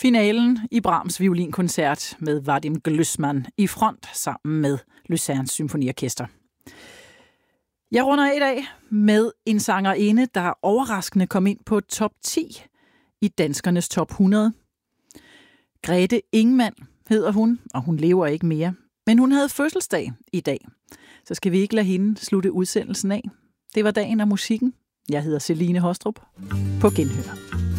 finalen i Brahms violinkoncert med Vadim Glüssmann i front sammen med Lausanne Symfoniorkester. Jeg runder i dag med en sangerinde, der overraskende kom ind på top 10 i danskernes top 100. Grethe Ingmann hedder hun, og hun lever ikke mere. Men hun havde fødselsdag i dag, så skal vi ikke lade hende slutte udsendelsen af. Det var dagen af musikken. Jeg hedder Celine Hostrup. På genhør.